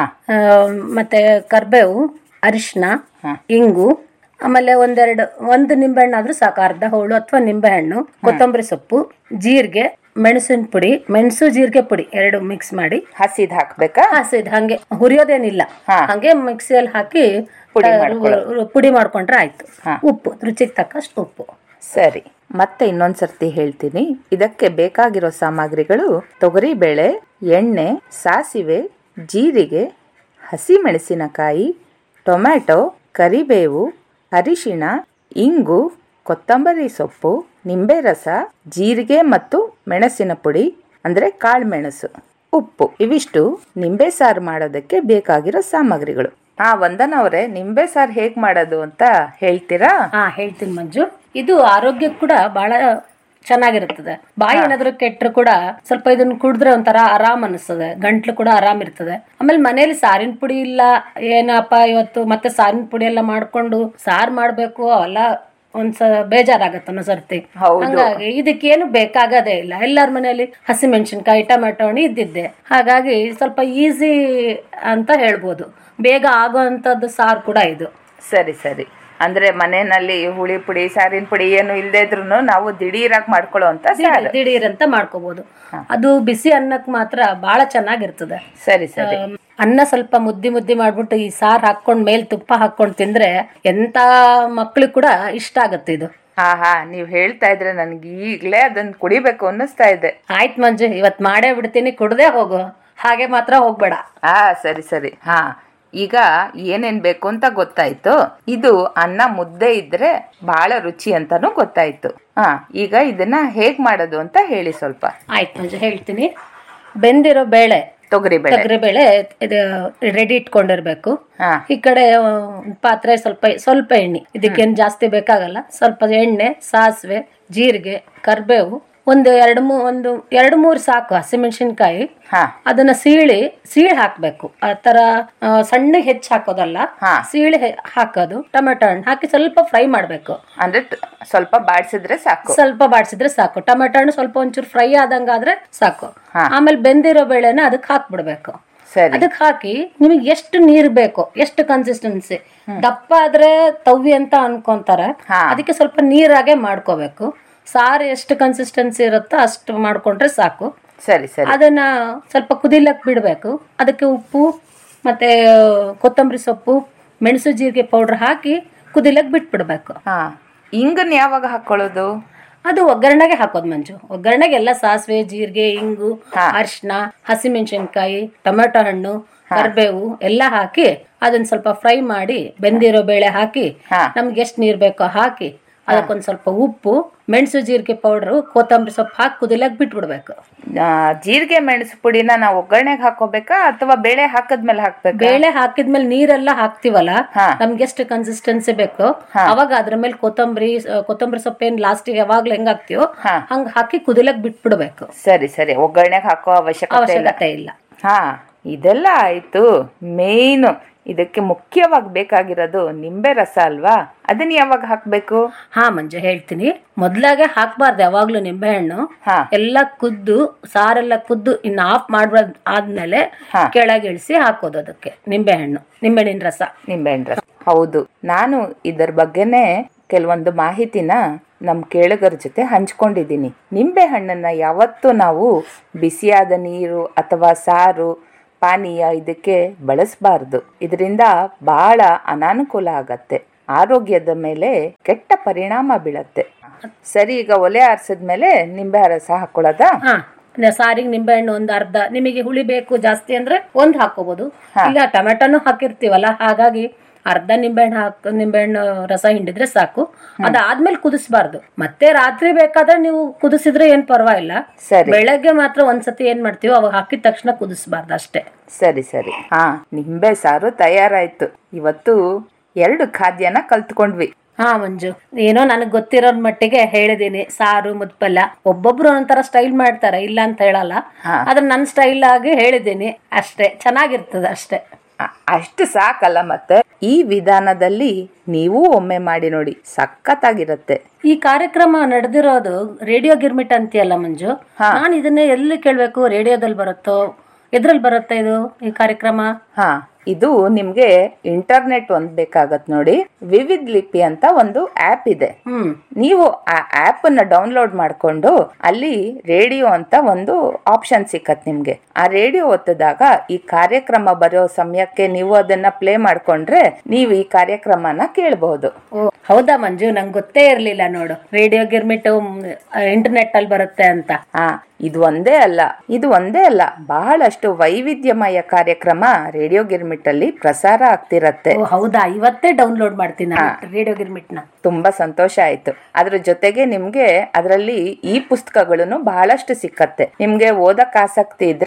ಮತ್ತೆ ಕರ್ಬೇವು, ಅರಿಶಿನ, ಇಂಗು, ಆಮೇಲೆ ಒಂದೆರಡು ಒಂದು ನಿಂಬೆಹಣ್ಣು ಆದ್ರೂ ಸಾಕು, ಅರ್ಧ ಹೋಳು ಅಥವಾ ನಿಂಬೆಹಣ್ಣು, ಕೊತ್ತಂಬರಿ ಸೊಪ್ಪು, ಜೀರಿಗೆ, ಮೆಣಸಿನ ಪುಡಿ, ಮೆಣಸು ಜೀರಿಗೆ ಪುಡಿ ಎರಡು ಮಿಕ್ಸ್ ಮಾಡಿ. ಹಸಿದ್ ಹಾಕ್ಬೇಕಾ? ಹಸಿದ್ ಹಂಗೆ ಹುರಿಯೋದೇನಿಲ್ಲ, ಹಂಗೆ ಮಿಕ್ಸಿಯಲ್ಲಿ ಹಾಕಿ ಪುಡಿ ಮಾಡ್ಕೊಂಡ್ರೆ ಆಯ್ತು. ಉಪ್ಪು ರುಚಿಗೆ ತಕ್ಕಷ್ಟು ಉಪ್ಪು. ಸರಿ, ಮತ್ತೆ ಇನ್ನೊಂದ್ಸರ್ತಿ ಹೇಳ್ತೀನಿ. ಇದಕ್ಕೆ ಬೇಕಾಗಿರೋ ಸಾಮಗ್ರಿಗಳು: ತೊಗರಿ ಬೇಳೆ, ಎಣ್ಣೆ, ಸಾಸಿವೆ, ಜೀರಿಗೆ, ಹಸಿ ಮೆಣಸಿನಕಾಯಿ, ಟೊಮ್ಯಾಟೊ, ಕರಿಬೇವು, ಅರಿಶಿಣ, ಇಂಗು, ಕೊತ್ತಂಬರಿ ಸೊಪ್ಪು, ನಿಂಬೆ ರಸ, ಜೀರಿಗೆ ಮತ್ತು ಮೆಣಸಿನ ಪುಡಿ ಅಂದ್ರೆ ಕಾಳು ಮೆಣಸು, ಉಪ್ಪು. ಇವಿಷ್ಟು ನಿಂಬೆ ಸಾರು ಮಾಡೋದಕ್ಕೆ ಬೇಕಾಗಿರೋ ಸಾಮಗ್ರಿಗಳು. ಹಾ, ವಂದನ ಅವರೇ, ನಿಂಬೆ ಸಾರು ಹೇಗ್ ಮಾಡೋದು ಅಂತ ಹೇಳ್ತೀರಾ? ಹಾ, ಹೇಳ್ತೀನಿ ಮಂಜು. ಇದು ಆರೋಗ್ಯಕ್ಕೆ ಕೂಡ ಬಹಳ ಚೆನ್ನಾಗಿರ್ತದೆ. ಬಾಯಿ ಏನಾದ್ರು ಕೆಟ್ಟರು ಕೂಡ ಸ್ವಲ್ಪ ಇದನ್ನ ಕುಡಿದ್ರೆ ಒಂಥರ ಆರಾಮ್ ಅನಿಸ್ತದೆ, ಗಂಟ್ಲು ಕೂಡ ಆರಾಮ್ ಇರ್ತದೆ. ಆಮೇಲೆ ಮನೇಲಿ ಸಾರಿನ ಪುಡಿ ಇಲ್ಲ, ಏನಪ್ಪ ಇವತ್ತು ಮತ್ತೆ ಸಾರಿನ ಪುಡಿ ಎಲ್ಲ ಮಾಡ್ಕೊಂಡು ಸಾರ್ ಮಾಡ್ಬೇಕು ಅವೆಲ್ಲ ಒಂದ್ಸ ಬೇಜಾರಾಗತ್ತ ಅನ್ನೋ ಸರ್ತಿ. ಹಂಗಾಗಿ ಇದಕ್ಕೇನು ಬೇಕಾಗದೇ ಇಲ್ಲ. ಎಲ್ಲಾರ ಮನೆಯಲ್ಲಿ ಹಸಿ ಮೆಣಸಿನ್ಕಾಯಿ ಟೊಮೆಟೊ ಹಣ್ಣು ಇದ್ದಿದ್ದೆ, ಹಾಗಾಗಿ ಸ್ವಲ್ಪ ಈಸಿ ಅಂತ ಹೇಳ್ಬೋದು. ಬೇಗ ಆಗೋ ಅಂತದ್ದು ಸಾರು ಕೂಡ ಇದು. ಸರಿ ಸರಿ. ಅಂದ್ರೆ ಮನೆಯಲ್ಲಿ ಹುಳಿ ಪುಡಿ ಸಾರಿನ ಪುಡಿ ಏನು ಇಲ್ಲದೆ ಇದ್ರು ನಾವು ದಿಢೀರಾಗಿ ಮಾಡ್ಕೊಳ್ಳೋ ಅಂತ ದಿಢೀರ್ ಅಂತ ಮಾಡ್ಕೋಬಹುದು. ಅದು ಬಿಸಿ ಅನ್ನಕ್ ಮಾತ್ರ ಬಹಳ ಚೆನ್ನಾಗಿರ್ತದೆ. ಸರಿ ಸರಿ. ಅನ್ನ ಸ್ವಲ್ಪ ಮುದ್ದಿ ಮುದ್ದಿ ಮಾಡ್ಬಿಟ್ಟು ಈ ಸಾರ್ ಹಾಕೊಂಡ್ ಮೇಲ್ ತುಪ್ಪ ಹಾಕೊಂಡ್ ತಿಂದ್ರೆ ಎಂತ ಮಕ್ಳಿಗೆ ಕೂಡ ಇಷ್ಟ ಆಗತ್ತೆ ಇದು. ಹಾ ಹಾ ನೀವ್ ಹೇಳ್ತಾ ಇದ್ರೆ ನನ್ಗೆ ಈಗ್ಲೇ ಅದನ್ನ ಕುಡಿಬೇಕು ಅನ್ನಿಸ್ತಾ ಇದೆ. ಆಯ್ತು ಮಂಜು, ಇವತ್ ಮಾಡೇ ಬಿಡ್ತೀನಿ, ಕುಡ್ದೇ ಹೋಗು, ಹಾಗೆ ಮಾತ್ರ ಹೋಗ್ಬೇಡ. ಹಾ ಸರಿ ಸರಿ. ಹಾ ಈಗ ಏನೇನ್ ಬೇಕು ಅಂತ ಗೊತ್ತಾಯ್ತು. ಇದು ಅನ್ನ ಮುದ್ದೆ ಇದ್ರೆ ಬಹಳ ರುಚಿ ಅಂತಾನು ಗೊತ್ತಾಯ್ತು. ಹಾ ಈಗ ಇದನ್ನ ಹೇಗ್ ಮಾಡೋದು ಅಂತ ಹೇಳಿ ಸ್ವಲ್ಪ. ಆಯ್ತು ಮಂಜು, ಹೇಳ್ತೀನಿ. ಬೆಂದಿರೋ ಬೇಳೆ, ತೊಗರಿ ಬೇಳೆ ತೊಗರಿ ಬೇಳೆ ರೆಡಿ ಇಟ್ಕೊಂಡಿರ್ಬೇಕು. ಈ ಕಡೆ ಪಾತ್ರೆ ಸ್ವಲ್ಪ ಸ್ವಲ್ಪ ಎಣ್ಣೆ, ಇದಕ್ಕೇನು ಜಾಸ್ತಿ ಬೇಕಾಗಲ್ಲ. ಸ್ವಲ್ಪ ಎಣ್ಣೆ, ಸಾಸಿವೆ, ಜೀರಿಗೆ, ಕರ್ಬೇವು, ಒಂದು ಎರಡು ಮೂ ಒಂದು ಎರಡು ಮೂರು ಸಾಕು ಹಸಿಮೆಣಸಿನ್ಕಾಯಿ. ಅದನ್ನ ಸೀಳಿ ಸೀಳಿ ಹಾಕ್ಬೇಕು. ಆ ತರ ಸಣ್ಣಗೆ ಹೆಚ್ಚು ಹಾಕೋದಲ್ಲ, ಸೀಳಿ ಹಾಕೋದು. ಟೊಮೆಟೊ ಹಣ್ಣು ಹಾಕಿ ಸ್ವಲ್ಪ ಫ್ರೈ ಮಾಡ್ಬೇಕು. ಅಂದ್ರೆ ಸ್ವಲ್ಪ ಬಾಡಿಸಿದ್ರೆ ಸಾಕು, ಸ್ವಲ್ಪ ಬಾಡಿಸಿದ್ರೆ ಸಾಕು. ಟೊಮೆಟೊ ಹಣ್ಣು ಸ್ವಲ್ಪ ಒಂಚೂರು ಫ್ರೈ ಆದಂಗಾದ್ರೆ ಸಾಕು. ಆಮೇಲೆ ಬೆಂದಿರೋ ಬೇಳೆನ ಅದಕ್ಕೆ ಹಾಕ್ಬಿಡ್ಬೇಕು. ಅದಕ್ಕೆ ಹಾಕಿ ನಿಮಗೆ ಎಷ್ಟು ನೀರ್ ಬೇಕು, ಎಷ್ಟು ಕನ್ಸಿಸ್ಟೆನ್ಸಿ, ದಪ್ಪ ಆದ್ರೆ ತವ್ವಿ ಅಂತ ಅನ್ಕೊಂತಾರೆ, ಅದಕ್ಕೆ ಸ್ವಲ್ಪ ನೀರಾಗೆ ಮಾಡ್ಕೋಬೇಕು. ಸಾರು ಎಷ್ಟು ಕನ್ಸಿಸ್ಟೆನ್ಸಿ ಇರುತ್ತೋ ಅಷ್ಟು ಮಾಡ್ಕೊಂಡ್ರೆ ಸಾಕು. ಸರಿ ಸರಿ. ಅದನ್ನ ಸ್ವಲ್ಪ ಕುದಿಲಕ್ ಬಿಡ್ಬೇಕು. ಅದಕ್ಕೆ ಉಪ್ಪು ಮತ್ತೆ ಕೊತ್ತಂಬರಿ ಸೊಪ್ಪು, ಮೆಣಸು ಜೀರಿಗೆ ಪೌಡರ್ ಹಾಕಿ ಕುದಿಲಕ್ ಬಿಟ್ಬಿಡ್ಬೇಕು. ಹಾ ಇಂಗನ್ ಯಾವಾಗ ಹಾಕೊಳ್ಳೋದು? ಅದು ಒಗ್ಗರಣೆಗೆ ಹಾಕೋದು ಮಂಜು. ಒಗ್ಗರಣೆಗೆ ಎಲ್ಲ ಸಾಸಿವೆ, ಜೀರಿಗೆ, ಇಂಗು, ಅರಿಶಿನ, ಹಸಿಮೆಣಸಿನ್ಕಾಯಿ, ಟೊಮೆಟೊ ಹಣ್ಣು, ಕರ್ಬೇವು ಎಲ್ಲ ಹಾಕಿ ಅದನ್ನ ಸ್ವಲ್ಪ ಫ್ರೈ ಮಾಡಿ ಬೆಂದಿರೋ ಬೇಳೆ ಹಾಕಿ ನಮ್ಗೆ ಎಷ್ಟು ನೀರ್ ಬೇಕೋ ಹಾಕಿ ಅದಕ್ಕೊಂದ್ ಸ್ವಲ್ಪ ಉಪ್ಪು, ಮೆಣಸು ಜೀರಿಗೆ ಪೌಡರ್, ಕೊತ್ತಂಬರಿ ಸೊಪ್ಪು ಹಾಕಿ ಕುದಿಲಕ್ ಬಿಟ್ಬಿಡ್ಬೇಕು. ಜೀರಿಗೆ ಮೆಣಸು ಪುಡಿನ ನಾವು ಒಗ್ಗರಣೆಗೆ ಹಾಕೋಬೇಕಾ ಅಥವಾ ಬೇಳೆ ಹಾಕದ್ಮೇಲೆ ಹಾಕ್ಬೇಕು? ಬೇಳೆ ಹಾಕಿದ್ಮೇಲೆ ನೀರೆಲ್ಲ ಹಾಕ್ತಿವಲ್ಲ, ನಮ್ಗೆ ಎಷ್ಟು ಕನ್ಸಿಸ್ಟೆನ್ಸಿ ಬೇಕು ಅವಾಗ ಅದ್ರ ಮೇಲೆ ಕೊತ್ತಂಬರಿ ಕೊತ್ತಂಬರಿ ಸೊಪ್ಪು ಏನ್ ಲಾಸ್ಟ್ ಯಾವಾಗ್ಲೂ ಹೆಂಗ್ ಹಾಕ್ತಿವೋ ಹಂಗ ಹಾಕಿ ಕುದಿಲಕ್ ಬಿಟ್ಬಿಡ್ಬೇಕು. ಸರಿ ಸರಿ. ಒಗ್ಗರಣೆಗೆ ಹಾಕೋ ಅವಶ್ಯಕತೆ ಇಲ್ಲ. ಹಾ ಇದೆಲ್ಲ ಆಯ್ತು. ಮೇನ್ ಇದಕ್ಕೆ ಮುಖ್ಯವಾಗಿ ಬೇಕಾಗಿರೋದು ನಿಂಬೆ ರಸ ಅಲ್ವಾ? ಅದನ್ನ ಯಾವಾಗ ಹಾಕ್ಬೇಕು? ಹಾ ಮಂಜು, ಹೇಳ್ತೀನಿ. ಮೊದ್ಲಾಗೆ ಹಾಕ್ಬಾರ್ದು ಯಾವಾಗ್ಲೂ ನಿಂಬೆ ಹಣ್ಣು. ಎಲ್ಲ ಕುದ್ದು ಸಾರೆಲ್ಲ ಕುದ್ದು ಇನ್ನು ಆಫ್ ಮಾಡ್ಬಾರ್ದು. ಆದ್ಮೇಲೆ ಕೆಳಗೆ ಇಳಿಸಿ ಹಾಕೋದು ಅದಕ್ಕೆ ನಿಂಬೆ ಹಣ್ಣು, ನಿಂಬೆಹಣ್ಣಿನ ರಸ. ನಿಂಬೆಹಣ್ಣು ರಸ, ಹೌದು. ನಾನು ಇದರ ಬಗ್ಗೆನೆ ಕೆಲವೊಂದು ಮಾಹಿತಿನ ನಮ್ ಕೇಳುಗರ ಜೊತೆ ಹಂಚ್ಕೊಂಡಿದ್ದೀನಿ. ನಿಂಬೆ ಹಣ್ಣನ್ನ ಯಾವತ್ತೂ ನಾವು ಬಿಸಿಯಾದ ನೀರು ಅಥವಾ ಸಾರು, ಪಾನೀಯ ಇದಕ್ಕೆ ಬಳಸಬಾರ್ದು. ಇದರಿಂದ ಬಹಳ ಅನಾನುಕೂಲ ಆಗತ್ತೆ, ಆರೋಗ್ಯದ ಮೇಲೆ ಕೆಟ್ಟ ಪರಿಣಾಮ ಬೀಳತ್ತೆ. ಸರಿ, ಈಗ ಒಲೆ ಆರಿಸಿದ್ಮೇಲೆ ನಿಂಬೆ ರಸ ಹಾಕೊಳ್ಳೋದಾ? ಸಾರಿಗೆ ನಿಂಬೆ ಹಣ್ಣು ಒಂದ್ ಅರ್ಧ, ನಿಮಗೆ ಹುಳಿ ಬೇಕು ಜಾಸ್ತಿ ಅಂದ್ರೆ ಒಂದ್ ಹಾಕೋಬಹುದು. ಈಗ ಟೊಮೆಟೊನು ಹಾಕಿರ್ತೀವಲ್ಲ, ಹಾಗಾಗಿ ಅರ್ಧ ನಿಂಬೆಹಣ್ಣು ಹಾಕ ನಿಂಬೆಹಣ್ಣು ರಸ ಹಿಂಡಿದ್ರೆ ಸಾಕು. ಅದಾದ್ಮೇಲೆ ಕುದಿಸಬಾರ್ದು. ಮತ್ತೆ ರಾತ್ರಿ ಬೇಕಾದ್ರೆ ನೀವು ಕುದಿಸಿದ್ರೆ ಏನ್ ಪರವಾಗಿಲ್ಲ. ಬೆಳಗ್ಗೆ ಮಾತ್ರ ಒಂದ್ಸತಿ ಏನ್ ಮಾಡ್ತೀವೋ ಅವಾಗ ಹಾಕಿದ ತಕ್ಷಣ ಕುದಿಸಬಾರ್ದು ಅಷ್ಟೇ. ಸರಿ ಸರಿ. ಹಾ, ನಿಂಬೆ ಸಾರು ತಯಾರಾಯ್ತು. ಇವತ್ತು ಎರಡು ಖಾದ್ಯನ ಕಲ್ತ್ಕೊಂಡ್ವಿ. ಹಾ ಮಂಜು, ಏನೋ ನನಗ್ ಗೊತ್ತಿರೋ ಮಟ್ಟಿಗೆ ಹೇಳಿದೀನಿ. ಸಾರು ಮುದ್ಪಲ್ಯ ಒಬ್ಬೊಬ್ರು ಒಂಥರ ಸ್ಟೈಲ್ ಮಾಡ್ತಾರೆ, ಇಲ್ಲ ಅಂತ ಹೇಳಲ್ಲ. ಆದ್ರೆ ನನ್ನ ಸ್ಟೈಲ್ ಆಗಿ ಹೇಳಿದೀನಿ ಅಷ್ಟೇ. ಚೆನ್ನಾಗಿರ್ತದೆ ಅಷ್ಟೇ. ಅಷ್ಟು ಸಾಕಲ್ಲ, ಮತ್ತೆ ಈ ವಿಧಾನದಲ್ಲಿ ನೀವು ಒಮ್ಮೆ ಮಾಡಿ ನೋಡಿ, ಸಖತ್ತಾಗಿರುತ್ತೆ. ಈ ಕಾರ್ಯಕ್ರಮ ನಡೆದಿರೋದು ರೇಡಿಯೋ ಗಿರ್ಮಿಟ್ ಅಂತೀಯಲ್ಲ ಮಂಜು, ನಾನು ಇದನ್ನೇ ಎಲ್ಲಿ ಕೇಳ್ಬೇಕು? ರೇಡಿಯೋದಲ್ಲಿ ಬರುತ್ತೋ ಎದ್ರಲ್ಲಿ ಬರುತ್ತೆ ಇದು ಈ ಕಾರ್ಯಕ್ರಮ? ಹಾ, ಇದು ನಿಮ್ಗೆ ಇಂಟರ್ನೆಟ್ ಒಂದ್ ಬೇಕಾಗತ್ ನೋಡಿ. ವಿವಿಧ ಲಿಪಿ ಅಂತ ಒಂದು ಆಪ್ ಇದೆ. ನೀವು ಆ ಆಪ್ ಅನ್ನ ಡೌನ್ಲೋಡ್ ಮಾಡ್ಕೊಂಡು ಅಲ್ಲಿ ರೇಡಿಯೋ ಅಂತ ಒಂದು ಆಪ್ಷನ್ ಸಿಕ್ಕತ್ ನಿಮ್ಗೆ. ಆ ರೇಡಿಯೋ ಒತ್ತದಾಗ ಈ ಕಾರ್ಯಕ್ರಮ ಬರೋ ಸಮಯಕ್ಕೆ ನೀವು ಅದನ್ನ ಪ್ಲೇ ಮಾಡ್ಕೊಂಡ್ರೆ ನೀವು ಈ ಕಾರ್ಯಕ್ರಮನ ಕೇಳಬಹುದು. ಓ ಹೌದಾ ಮಂಜು, ನಂಗೆ ಗೊತ್ತೇ ಇರ್ಲಿಲ್ಲ ನೋಡು ರೇಡಿಯೋ ಗಿರ್ಮಿಟ್ ಇಂಟರ್ನೆಟ್ ಅಲ್ಲಿ ಬರುತ್ತೆ ಅಂತ. ಹಾ, ಇದು ಒಂದೇ ಅಲ್ಲ ಇದು ಒಂದೇ ಅಲ್ಲ ಬಹಳಷ್ಟು ವೈವಿಧ್ಯಮಯ ಕಾರ್ಯಕ್ರಮ ರೇಡಿಯೋ ಗಿರ್ಮಿಟ್ ಅಲ್ಲಿ ಪ್ರಸಾರ ಆಗ್ತಿರತ್ತೆ. ಹೌದಾ, ಇವತ್ತೇ ಡೌನ್ಲೋಡ್ ಮಾಡ್ತೀನಿ ರೇಡಿಯೋ ಗಿರ್ಮಿಟ್ ನ. ತುಂಬಾ ಸಂತೋಷ ಆಯ್ತು. ಅದ್ರ ಜೊತೆಗೆ ನಿಮ್ಗೆ ಅದರಲ್ಲಿ ಈ ಪುಸ್ತಕಗಳನ್ನು ಬಹಳಷ್ಟು ಸಿಕ್ಕತ್ತೆ. ನಿಮ್ಗೆ ಓದಕ್ ಆಸಕ್ತಿ ಇದ್ರೆ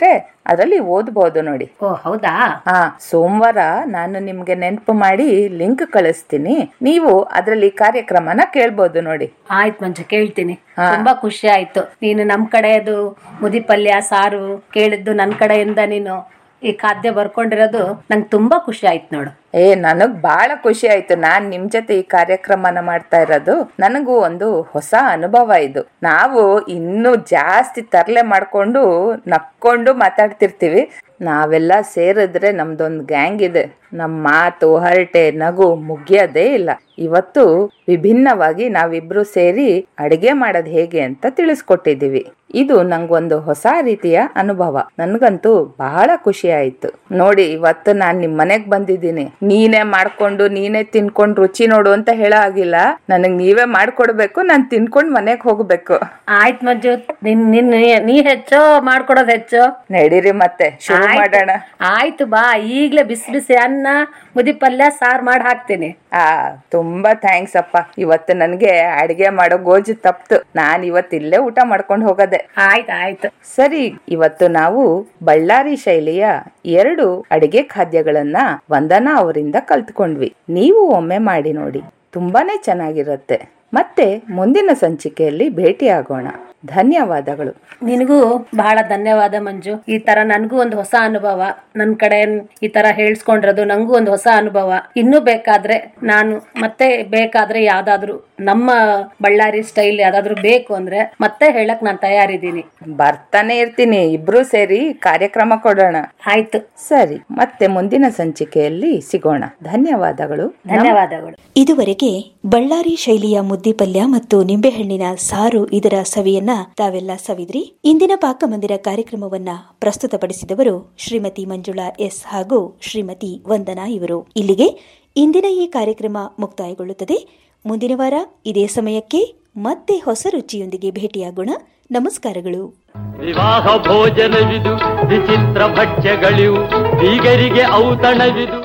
ಅದರಲ್ಲಿ ಓದ್ಬೋದು ನೋಡಿ. ಓ ಹೌದಾ? ಹಾ, ಸೋಮವಾರ ನಾನು ನಿಮ್ಗೆ ನೆನಪು ಮಾಡಿ ಲಿಂಕ್ ಕಳಿಸ್ತೀನಿ, ನೀವು ಅದ್ರಲ್ಲಿ ಕಾರ್ಯಕ್ರಮನ ಕೇಳ್ಬೋದು ನೋಡಿ. ಆಯ್ತು ಮಂಜು, ಕೇಳ್ತೀನಿ. ತುಂಬಾ ಖುಷಿ ಆಯ್ತು. ನೀನು ನಮ್ ಕಡೆದು ಮುದಿ ಪಲ್ಯ ಸಾರು ಕೇಳಿದ್ದು, ನನ್ ಕಡೆಯಿಂದ ನೀನು ಈ ಖಾದ್ಯ ಬರ್ಕೊಂಡಿರೋದು ನಂಗೆ ತುಂಬಾ ಖುಷಿ ಆಯ್ತು ನೋಡು. ಏ ನನಗ್ ಬಹಳ ಖುಷಿ ಆಯ್ತು. ನಾನ್ ನಿಮ್ ಜೊತೆ ಈ ಕಾರ್ಯಕ್ರಮನ ಮಾಡ್ತಾ ಇರೋದು ನನಗೂ ಒಂದು ಹೊಸ ಅನುಭವ ಇದು. ನಾವು ಇನ್ನು ಜಾಸ್ತಿ ತರ್ಲೆ ಮಾಡ್ಕೊಂಡು ನಕ್ಕೊಂಡು ಮಾತಾಡ್ತಿರ್ತೀವಿ. ನಾವೆಲ್ಲ ಸೇರಿದ್ರೆ ನಮ್ದೊಂದು ಗ್ಯಾಂಗ್ ಇದೆ. ನಮ್ ಮಾತು ಹರಟೆ ನಗು ಮುಗಿಯೋದೇ ಇಲ್ಲ. ಇವತ್ತು ವಿಭಿನ್ನವಾಗಿ ನಾವಿಬ್ರು ಸೇರಿ ಅಡಿಗೆ ಮಾಡೋದ್ ಹೇಗೆ ಅಂತ ತಿಳಿಸ್ಕೊಟ್ಟಿದೀವಿ. ಇದು ನಂಗೊಂದು ಹೊಸ ರೀತಿಯ ಅನುಭವ. ನನ್ಗಂತೂ ಬಹಳ ಖುಷಿ ಆಯ್ತು ನೋಡಿ. ಇವತ್ತು ನಾನ್ ನಿಮ್ ಮನೆಗ್ ಬಂದಿದ್ದೀನಿ. ನೀನೇ ಮಾಡ್ಕೊಂಡು ನೀನೇ ತಿನ್ಕೊಂಡ್ ರುಚಿ ನೋಡು ಅಂತ ಹೇಳೋ ಆಗಿಲ್ಲ. ನನಗ್ ನೀವೇ ಮಾಡ್ಕೊಡ್ಬೇಕು, ನಾನ್ ತಿನ್ಕೊಂಡ್ ಮನೆಗ್ ಹೋಗ್ಬೇಕು. ಆಯ್ತು ಮಂಜು, ನಿನ್ ನಿನ್ ನೀ ಹೆಚ್ಚೋ ಮಾಡ್ಕೊಡೋದ್ ಹೆಚ್ಚೋ. ನಡೀರಿ ಮತ್ತೆ ಶುರು ಮಾಡೋಣ. ಆಯ್ತು ಬಾ, ಈಗ್ಲೇ ಬಿಸಿ ಬಿಸಿ ಅನ್ನ ಮುದಿ ಪಲ್ಯ ಸಾರ್ ಮಾಡಿ ಹಾಕ್ತೀನಿ. ಆ ತುಂಬಾ ಥ್ಯಾಂಕ್ಸ್ ಅಪ್ಪ. ಇವತ್ತು ನನ್ಗೆ ಅಡಿಗೆ ಮಾಡೋ ಗೋಜು ತಪ್ತು. ನಾನ್ ಇವತ್ತು ಇಲ್ಲೇ ಊಟ ಮಾಡ್ಕೊಂಡು ಹೋಗದೆ. ಆಯ್ತು ಆಯ್ತು ಸರಿ, ಇವತ್ತು ನಾವು ಬಳ್ಳಾರಿ ಶೈಲಿಯ ಎರಡು ಅಡಿಗೆ ಖಾದ್ಯಗಳನ್ನ ವಂದನಾ ಅವರಿಂದ ಕಲ್ತ್ಕೊಂಡ್ವಿ. ನೀವು ಒಮ್ಮೆ ಮಾಡಿ ನೋಡಿ, ತುಂಬಾನೇ ಚೆನ್ನಾಗಿರುತ್ತೆ. ಮತ್ತೆ ಮುಂದಿನ ಸಂಚಿಕೆಯಲ್ಲಿ ಭೇಟಿಯಾಗೋಣ. ಧನ್ಯವಾದಗಳು. ನಿನಗೂ ಬಹಳ ಧನ್ಯವಾದ ಮಂಜು. ಈ ತರ ನನ್ಗೂ ಒಂದು ಹೊಸ ಅನುಭವ, ನನ್ ಕಡೆ ಈ ತರ ಹೇಳ್ಸ್ಕೊಂಡಿರೋದು ನಂಗೂ ಒಂದು ಹೊಸ ಅನುಭವ. ಇನ್ನೂ ಬೇಕಾದ್ರೆ ನಾನು ಮತ್ತೆ ಬೇಕಾದ್ರೆ ಯಾವ್ದಾದ್ರು ನಮ್ಮ ಬಳ್ಳಾರಿ ಸ್ಟೈಲ್ ಯಾವ್ದಾದ್ರು ಬೇಕು ಅಂದ್ರೆ ಮತ್ತೆ ಹೇಳಕ್ ನಾನ್ ತಯಾರಿದ್ದೀನಿ. ಬರ್ತಾನೆ ಇರ್ತೀನಿ. ಇಬ್ರು ಸೇರಿ ಕಾರ್ಯಕ್ರಮ ಕೊಡೋಣ. ಆಯ್ತು ಸರಿ, ಮತ್ತೆ ಮುಂದಿನ ಸಂಚಿಕೆಯಲ್ಲಿ ಸಿಗೋಣ. ಧನ್ಯವಾದಗಳು. ಧನ್ಯವಾದಗಳು. ಇದುವರೆಗೆ ಬಳ್ಳಾರಿ ಶೈಲಿಯ ಮುದ್ದಿ ಪಲ್ಯ ಮತ್ತು ನಿಂಬೆಹಣ್ಣಿನ ಸಾರು ಇದರ ಸವಿಯನ್ನ ತಾವೆಲ್ಲ ಸವಿದ್ರಿ. ಇಂದಿನ ಪಾಕಮಂದಿರ ಕಾರ್ಯಕ್ರಮವನ್ನ ಪ್ರಸ್ತುತಪಡಿಸಿದವರು ಶ್ರೀಮತಿ ಮಂಜುಳಾ ಎಸ್ ಹಾಗೂ ಶ್ರೀಮತಿ ವಂದನಾ ಇವರು. ಇಲ್ಲಿಗೆ ಇಂದಿನ ಈ ಕಾರ್ಯಕ್ರಮ ಮುಕ್ತಾಯಗೊಳ್ಳುತ್ತದೆ. ಮುಂದಿನ ವಾರ ಇದೇ ಸಮಯಕ್ಕೆ ಮತ್ತೆ ಹೊಸ ರುಚಿಯೊಂದಿಗೆ ಭೇಟಿಯಾಗೋಣ. ನಮಸ್ಕಾರಗಳು. ವಿವಾಹ ಭೋಜನವಿದು, ವಿಚಿತ್ರ ಭಕ್ಷ್ಯಗಳಿವು, ಬೀಗರಿಗೆ ಔತಣವಿದು.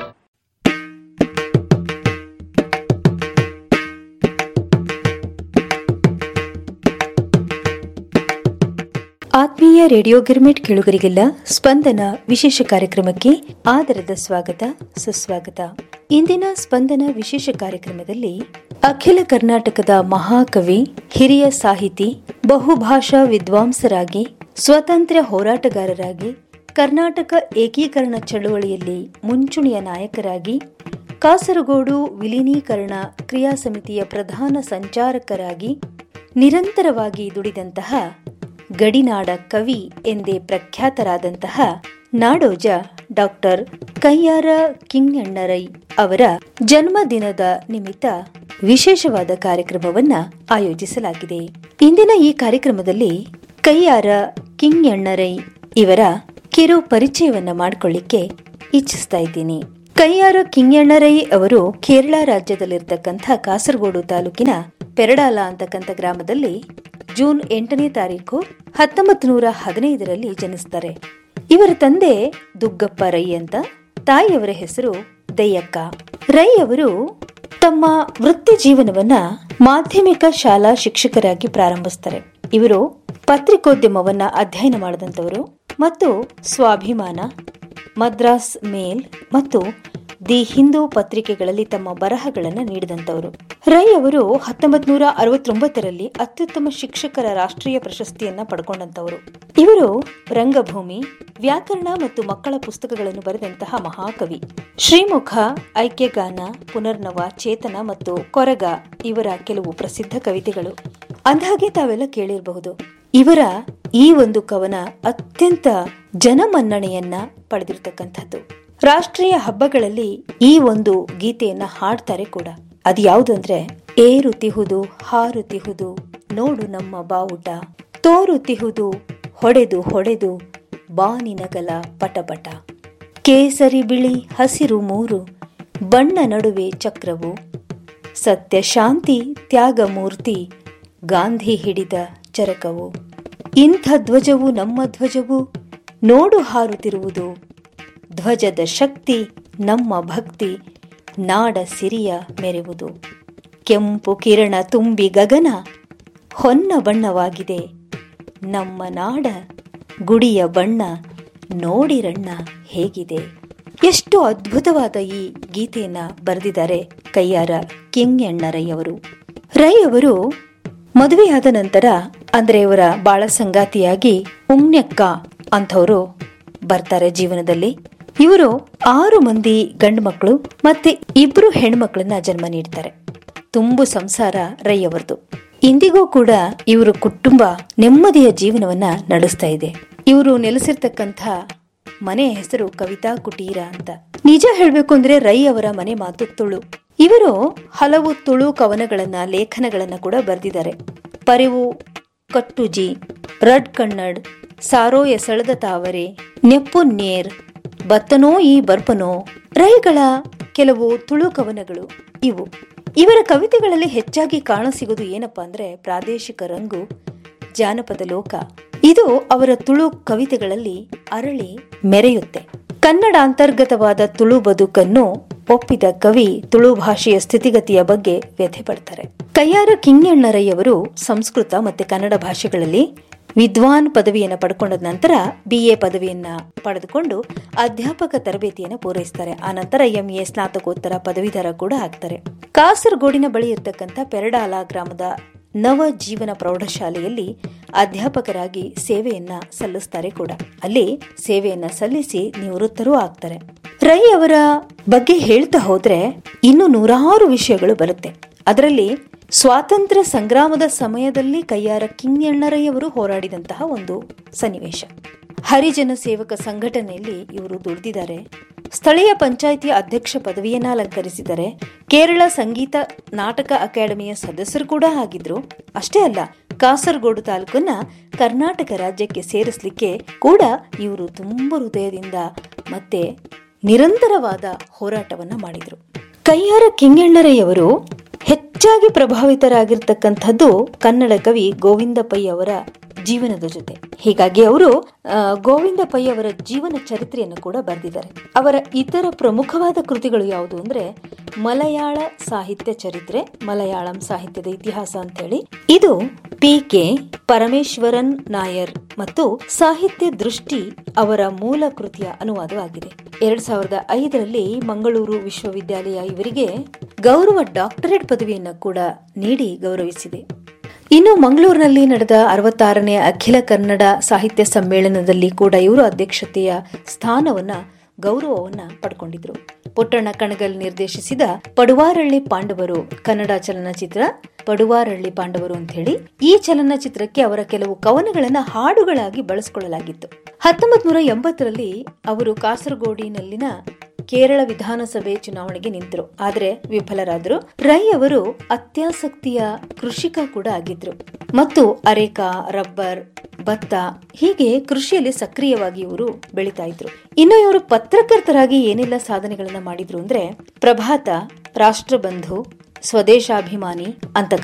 ಆತ್ಮೀಯ ರೇಡಿಯೋ ಗಿರ್ಮಿಟ್ ಕೇಳುಗರಿಗೆಲ್ಲ ಸ್ಪಂದನ ವಿಶೇಷ ಕಾರ್ಯಕ್ರಮಕ್ಕೆ ಆದರದ ಸ್ವಾಗತ ಸುಸ್ವಾಗತ. ಇಂದಿನ ಸ್ಪಂದನ ವಿಶೇಷ ಕಾರ್ಯಕ್ರಮದಲ್ಲಿ ಅಖಿಲ ಕರ್ನಾಟಕದ ಮಹಾಕವಿ, ಹಿರಿಯ ಸಾಹಿತಿ, ಬಹುಭಾಷಾ ವಿದ್ವಾಂಸರಾಗಿ, ಸ್ವಾತಂತ್ರ್ಯ ಹೋರಾಟಗಾರರಾಗಿ, ಕರ್ನಾಟಕ ಏಕೀಕರಣ ಚಳುವಳಿಯಲ್ಲಿ ಮುಂಚೂಣಿಯ ನಾಯಕರಾಗಿ, ಕಾಸರಗೋಡು ವಿಲೀನೀಕರಣ ಕ್ರಿಯಾ ಸಮಿತಿಯ ಪ್ರಧಾನ ಸಂಚಾರಕರಾಗಿ ನಿರಂತರವಾಗಿ ದುಡಿದಂತಹ ಗಡಿನಾಡ ಕವಿ ಎಂದೇ ಪ್ರಖ್ಯಾತರಾದಂತಹ ನಾಡೋಜ ಡಾಕ್ಟರ್ ಕಯ್ಯಾರ ಕಿಞ್ಞಣ್ಣರೈ ಅವರ ಜನ್ಮದಿನದ ನಿಮಿತ್ತ ವಿಶೇಷವಾದ ಕಾರ್ಯಕ್ರಮವನ್ನ ಆಯೋಜಿಸಲಾಗಿದೆ. ಇಂದಿನ ಈ ಕಾರ್ಯಕ್ರಮದಲ್ಲಿ ಕಯ್ಯಾರ ಕಿಞ್ಞಣ್ಣರೈ ಇವರ ಕಿರು ಪರಿಚಯವನ್ನ ಮಾಡಿಕೊಳ್ಳಿಕ್ಕೆ ಇಚ್ಛಿಸ್ತಾ ಇದ್ದೀನಿ. ಕಯ್ಯಾರ ಕಿಞ್ಞಣ್ಣರೈ ಅವರು ಕೇರಳ ರಾಜ್ಯದಲ್ಲಿರ್ತಕ್ಕಂಥ ಕಾಸರಗೋಡು ತಾಲೂಕಿನ ಪೆರಡಾಲ ಅಂತಕ್ಕಂಥ ಗ್ರಾಮದಲ್ಲಿ ಜೂನ್ ಎಂಟನೇ ತಾರೀಕು ಹತ್ತೊಂಬತ್ತು ನೂರ ಹದಿನೈದರಲ್ಲಿ ಜನಿಸ್ತಾರೆ. ಇವರ ತಂದೆ ದುಗ್ಗಪ್ಪ ರೈ ಅಂತ, ತಾಯಿಯವರ ಹೆಸರು ದಯ್ಯಕ್ಕ. ರೈ ಅವರು ತಮ್ಮ ವೃತ್ತಿ ಜೀವನವನ್ನ ಮಾಧ್ಯಮಿಕ ಶಾಲಾ ಶಿಕ್ಷಕರಾಗಿ ಪ್ರಾರಂಭಿಸ್ತಾರೆ. ಇವರು ಪತ್ರಿಕೋದ್ಯಮವನ್ನ ಅಧ್ಯಯನ ಮಾಡಿದಂಥವರು ಮತ್ತು ಸ್ವಾಭಿಮಾನ, ಮದ್ರಾಸ್ ಮೇಲ್ ಮತ್ತು ದಿ ಹಿಂದೂ ಪತ್ರಿಕೆಗಳಲ್ಲಿ ತಮ್ಮ ಬರಹಗಳನ್ನು ನೀಡಿದಂತವರು. ರೈ ಅವರು ಹತ್ತೊಂಬತ್ ನೂರ ಅರವತ್ತೊಂಬತ್ತರಲ್ಲಿ ಅತ್ಯುತ್ತಮ ಶಿಕ್ಷಕರ ರಾಷ್ಟ್ರೀಯ ಪ್ರಶಸ್ತಿಯನ್ನ ಪಡ್ಕೊಂಡಂತವರು. ಇವರು ರಂಗಭೂಮಿ, ವ್ಯಾಕರಣ ಮತ್ತು ಮಕ್ಕಳ ಪುಸ್ತಕಗಳನ್ನು ಬರೆದಂತಹ ಮಹಾಕವಿ. ಶ್ರೀಮುಖ, ಐಕ್ಯಗಾನ, ಪುನರ್ನವ, ಚೇತನ ಮತ್ತು ಕೊರಗ ಇವರ ಕೆಲವು ಪ್ರಸಿದ್ಧ ಕವಿತೆಗಳು. ಅಂದಹಾಗೆ ತಾವೆಲ್ಲ ಕೇಳಿರಬಹುದು, ಇವರ ಈ ಒಂದು ಕವನ ಅತ್ಯಂತ ಜನಮನ್ನಣೆಯನ್ನ ಪಡೆದಿರತಕ್ಕಂಥದ್ದು. ರಾಷ್ಟ್ರೀಯ ಹಬ್ಬಗಳಲ್ಲಿ ಈ ಒಂದು ಗೀತೆಯನ್ನ ಹಾಡ್ತಾರೆ ಕೂಡ. ಅದು ಯಾವುದು ಅಂದ್ರೆ, ಏರುತಿಹುದು ಹಾರುತಿಹುದು ನೋಡು ನಮ್ಮ ಬಾವುಟ, ತೋರುತಿಹುದು ಹೊಡೆದು ಹೊಡೆದು ಬಾನಿನಗಲ ಪಟಪಟ, ಕೇಸರಿ ಬಿಳಿ ಹಸಿರು ಮೂರು ಬಣ್ಣ ನಡುವೆ ಚಕ್ರವು, ಸತ್ಯ ಶಾಂತಿ ತ್ಯಾಗ ಮೂರ್ತಿ ಗಾಂಧಿ ಹಿಡಿದ ಚರಕವು, ಇಂಥ ಧ್ವಜವು ನಮ್ಮ ಧ್ವಜವು ನೋಡು ಹಾರುತ್ತಿರುವುದು, ಧ್ವಜದ ಶಕ್ತಿ ನಮ್ಮ ಭಕ್ತಿ ನಾಡ ಸಿರಿಯ ಮೆರೆವುದು, ಕೆಂಪು ಕಿರಣ ತುಂಬಿ ಗಗನ ಹೊನ್ನ ಬಣ್ಣವಾಗಿದೆ ನಮ್ಮ ನಾಡ ಗುಡಿಯ ಬಣ್ಣ ನೋಡಿರಣ್ಣ ಹೇಗಿದೆ. ಎಷ್ಟು ಅದ್ಭುತವಾದ ಈ ಗೀತೆಯನ್ನ ಬರೆದಿದ್ದಾರೆ ಕಯ್ಯಾರ ಕಿಂಗಣ್ಣ ರೈ ಅವರು. ರೈ ಅವರು ಮದುವೆಯಾದ ನಂತರ ಅಂದ್ರೆ ಇವರ ಬಾಳ ಸಂಗಾತಿಯಾಗಿ ಉಮ್ನೆಕ್ಕ ಅಂಥವರು ಬರ್ತಾರೆ ಜೀವನದಲ್ಲಿ. ಇವರು ಆರು ಮಂದಿ ಗಂಡು ಮಕ್ಕಳು ಮತ್ತೆ ಇಬ್ರು ಹೆಣ್ಮಕ್ಳನ್ನ ಜನ್ಮ ನೀಡ್ತಾರೆ. ತುಂಬು ಸಂಸಾರ ರೈ ಅವರದು. ಇಂದಿಗೂ ಕೂಡ ಇವರು ಕುಟುಂಬ ನೆಮ್ಮದಿಯ ಜೀವನವನ್ನ ನಡೆಸ್ತಾ ಇದೆ. ಇವರು ನೆಲೆಸಿರ್ತಕ್ಕಂಥ ಮನೆ ಹೆಸರು ಕವಿತಾ ಕುಟೀರ ಅಂತ. ನಿಜ ಹೇಳ್ಬೇಕು ಅಂದ್ರೆ ರೈ ಅವರ ಮನೆ ಮಾತು ತುಳು. ಇವರು ಹಲವು ತುಳು ಕವನಗಳನ್ನ ಲೇಖನಗಳನ್ನ ಕೂಡ ಬರೆದಿದ್ದಾರೆ. ಪರಿವು ಕಟ್ಟುಜಿ, ರಡ್ ಕನ್ನಡ್, ಸಾರೋ ಎಸಳದ ತಾವರೆ, ನೆಪ್ಪು ನೇರ್, ಬತ್ತನೋ ಈ ಬರ್ಪನೋ ರೈಗಳ ಕೆಲವು ತುಳು ಕವನಗಳು ಇವು. ಇವರ ಕವಿತೆಗಳಲ್ಲಿ ಹೆಚ್ಚಾಗಿ ಕಾಣಸಿಗೋದು ಏನಪ್ಪಾ ಅಂದ್ರೆ ಪ್ರಾದೇಶಿಕ ರಂಗು, ಜಾನಪದ ಲೋಕ. ಇದು ಅವರ ತುಳು ಕವಿತೆಗಳಲ್ಲಿ ಅರಳಿ ಮೆರೆಯುತ್ತೆ. ಕನ್ನಡ ಅಂತರ್ಗತವಾದ ತುಳು ಬದುಕನ್ನು ಒಪ್ಪಿದ ಕವಿ ತುಳು ಭಾಷೆಯ ಸ್ಥಿತಿಗತಿಯ ಬಗ್ಗೆ ವ್ಯಥೆ ಪಡ್ತಾರೆ. ಕಯ್ಯಾರ ಕಿಂಗಣ್ಣ ರೈ ಅವರು ಸಂಸ್ಕೃತ ಮತ್ತೆ ಕನ್ನಡ ಭಾಷೆಗಳಲ್ಲಿ ವಿದ್ವಾನ್ ಪದವಿಯನ್ನು ಪಡ್ಕೊಂಡ ನಂತರ ಬಿ ಎ ಪದವಿಯನ್ನ ಪಡೆದುಕೊಂಡು ಅಧ್ಯಾಪಕ ತರಬೇತಿಯನ್ನು ಪೂರೈಸ್ತಾರೆ. ಆ ನಂತರ ಎಂ ಎ ಸ್ನಾತಕೋತ್ತರ ಪದವೀಧರ ಕೂಡ ಆಗ್ತಾರೆ. ಕಾಸರಗೋಡಿನ ಬಳಿ ಇರತಕ್ಕಂಥ ಪೆರಡಾಲ ಗ್ರಾಮದ ನವ ಜೀವನ ಪ್ರೌಢಶಾಲೆಯಲ್ಲಿ ಅಧ್ಯಾಪಕರಾಗಿ ಸೇವೆಯನ್ನ ಸಲ್ಲಿಸ್ತಾರೆ ಕೂಡ. ಅಲ್ಲಿ ಸೇವೆಯನ್ನ ಸಲ್ಲಿಸಿ ನಿವೃತ್ತರೂ ಆಗ್ತಾರೆ. ರೈ ಅವರ ಬಗ್ಗೆ ಹೇಳ್ತಾ ಹೋದ್ರೆ ಇನ್ನು ನೂರಾರು ವಿಷಯಗಳು ಬರುತ್ತೆ. ಅದರಲ್ಲಿ ಸ್ವಾತಂತ್ರ್ಯ ಸಂಗ್ರಾಮದ ಸಮಯದಲ್ಲಿ ಕಯ್ಯಾರ ಕಿಂಗಣ್ಣ ರೈ ಅವರು ಹೋರಾಡಿದಂತಹ ಒಂದು ಸನ್ನಿವೇಶ. ಹರಿಜನ ಸೇವಕ ಸಂಘಟನೆಯಲ್ಲಿ ಇವರು ದುಡಿದಿದ್ದಾರೆ. ಸ್ಥಳೀಯ ಪಂಚಾಯಿತಿಯ ಅಧ್ಯಕ್ಷ ಪದವಿಯನ್ನ ಅಲಂಕರಿಸಿದ್ದಾರೆ. ಕೇರಳ ಸಂಗೀತ ನಾಟಕ ಅಕಾಡೆಮಿಯ ಸದಸ್ಯರು ಕೂಡ ಆಗಿದ್ರು. ಅಷ್ಟೇ ಅಲ್ಲ, ಕಾಸರಗೋಡು ತಾಲೂಕನ್ನ ಕರ್ನಾಟಕ ರಾಜ್ಯಕ್ಕೆ ಸೇರಿಸಲಿಕ್ಕೆ ಕೂಡ ಇವರು ತುಂಬ ಹೃದಯದಿಂದ ಮತ್ತೆ ನಿರಂತರವಾದ ಹೋರಾಟವನ್ನ ಮಾಡಿದ್ರು. ಕಯ್ಯಾರ ಕಿಂಗಣ್ಣ ರೈ ಅವರು ಹೆಚ್ಚಾಗಿ ಪ್ರಭಾವಿತರಾಗಿರ್ತಕ್ಕಂಥದ್ದು ಕನ್ನಡ ಕವಿ ಗೋವಿಂದ ಪೈ ಅವರ ಜೀವನದ ಜೊತೆ. ಹೀಗಾಗಿ ಅವರು ಗೋವಿಂದ ಪೈ ಅವರ ಜೀವನ ಚರಿತ್ರೆಯನ್ನು ಕೂಡ ಬರೆದಿದ್ದಾರೆ. ಅವರ ಇತರ ಪ್ರಮುಖವಾದ ಕೃತಿಗಳು ಯಾವುದು ಅಂದ್ರೆ ಮಲಯಾಳ ಸಾಹಿತ್ಯ ಚರಿತ್ರೆ, ಮಲಯಾಳಂ ಸಾಹಿತ್ಯದ ಇತಿಹಾಸ ಅಂತ ಹೇಳಿ. ಇದು ಪಿ ಕೆ ಪರಮೇಶ್ವರನ್ ನಾಯರ್ ಮತ್ತು ಸಾಹಿತ್ಯ ದೃಷ್ಟಿ ಅವರ ಮೂಲ ಕೃತಿಯ ಅನುವಾದವಾಗಿದೆ. ಎರಡ್ ಸಾವಿರದ ಐದರಲ್ಲಿ ಮಂಗಳೂರು ವಿಶ್ವವಿದ್ಯಾಲಯ ಇವರಿಗೆ ಗೌರವ ಡಾಕ್ಟರೇಟ್ ಪದವಿಯನ್ನ ಕೂಡ ನೀಡಿ ಗೌರವಿಸಿದೆ. ಇನ್ನು ಮಂಗಳೂರಿನಲ್ಲಿ ನಡೆದ ಅರವತ್ತಾರನೇ ಅಖಿಲ ಕನ್ನಡ ಸಾಹಿತ್ಯ ಸಮ್ಮೇಳನದಲ್ಲಿ ಕೂಡ ಇವರು ಅಧ್ಯಕ್ಷತೆಯ ಸ್ಥಾನವನ್ನ ಗೌರವವನ್ನ ಪಡ್ಕೊಂಡಿದ್ರು. ಪುಟ್ಟಣ್ಣ ಕಣಗಲ್ ನಿರ್ದೇಶಿಸಿದ ಪಡುವಾರಳ್ಳಿ ಪಾಂಡವರು ಕನ್ನಡ ಚಲನಚಿತ್ರ ಪಡುವಾರಳ್ಳಿ ಪಾಂಡವರು ಅಂತ ಹೇಳಿ, ಈ ಚಲನಚಿತ್ರಕ್ಕೆ ಅವರ ಕೆಲವು ಕವನಗಳನ್ನ ಹಾಡುಗಳಾಗಿ ಬಳಸಿಕೊಳ್ಳಲಾಗಿತ್ತು. ಹತ್ತೊಂಬತ್ ನೂರ ಎಂಬತ್ತರಲ್ಲಿ ಅವರು ಕಾಸರಗೋಡಿನಲ್ಲಿನ ಕೇರಳ ವಿಧಾನಸಭೆ ಚುನಾವಣೆಗೆ ನಿಂತರು. ಆದ್ರೆ ವಿಫಲರಾದರು. ರೈ ಅವರು ಅತ್ಯಾಸಕ್ತಿಯ ಕೃಷಿಕ ಕೂಡ ಆಗಿದ್ರು ಮತ್ತು ಅರೇಕಾ, ರಬ್ಬರ್, ಭತ್ತ ಹೀಗೆ ಕೃಷಿಯಲ್ಲಿ ಸಕ್ರಿಯವಾಗಿ ಇವರು ಬೆಳೀತಾ ಇದ್ರು. ಇನ್ನು ಇವರು ಪತ್ರಕರ್ತರಾಗಿ ಏನೆಲ್ಲ ಸಾಧನೆಗಳನ್ನ ಮಾಡಿದ್ರು ಅಂದ್ರೆ ಪ್ರಭಾತ, ರಾಷ್ಟ್ರಬಂಧು, ಸ್ವದೇಶಾಭಿಮಾನಿ ಅಂತ